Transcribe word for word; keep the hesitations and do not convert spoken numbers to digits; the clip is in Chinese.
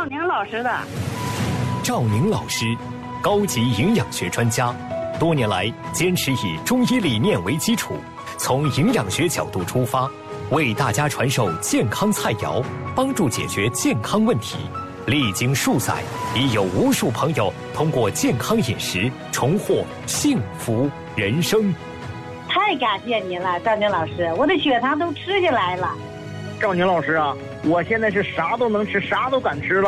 赵宁老师的。 赵宁老师，高级营养学专家，多年来坚持以中医理念为基础，从营养学角度出发，为大家传授健康菜肴，帮助解决健康问题。历经数载，已有无数朋友通过健康饮食重获幸福人生。 太感谢您了，赵宁老师，我的血糖都吃下来了。 赵宁老师啊，我现在是啥都能吃，啥都敢吃了。